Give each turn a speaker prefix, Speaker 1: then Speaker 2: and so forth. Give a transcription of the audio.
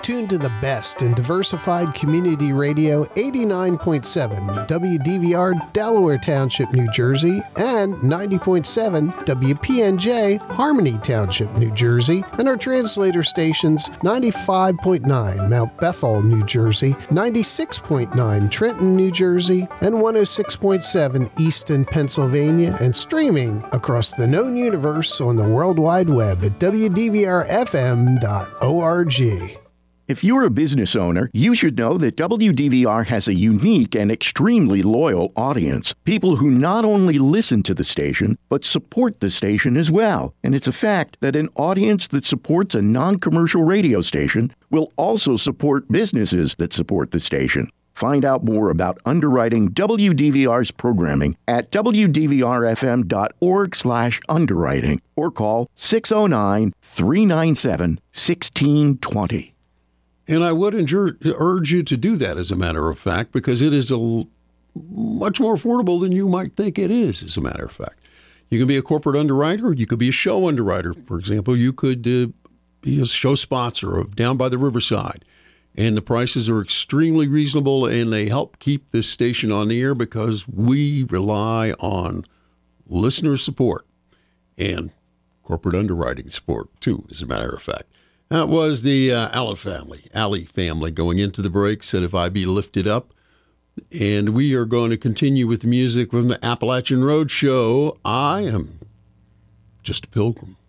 Speaker 1: tuned to the best in diversified community radio, 89.7 WDVR, Delaware Township, New Jersey, and 90.7 WPNJ, Harmony Township, New Jersey, and our translator stations, 95.9 Mount Bethel, New Jersey, 96.9 Trenton, New Jersey, and 106.7 Easton, Pennsylvania, and streaming across the known universe on the World Wide Web at WDVRFM.org.
Speaker 2: If you're a business owner, you should know that WDVR has a unique and extremely loyal audience. People who not only listen to the station, but support the station as well. And it's a fact that an audience that supports a non-commercial radio station will also support businesses that support the station. Find out more about underwriting WDVR's programming at WDVRFM.org/underwriting or call 609-397-1620.
Speaker 3: And I would urge you to do that, as a matter of fact, because it is much more affordable than you might think it is, as a matter of fact. You can be a corporate underwriter. You could be a show underwriter. For example, you could be a show sponsor of Down by the Riverside. And the prices are extremely reasonable, and they help keep this station on the air because we rely on listener support and corporate underwriting support, too, as a matter of fact. That was the Alley family going into the break, said if I be lifted up. And we are going to continue with music from the Appalachian Road Show. I am just a pilgrim.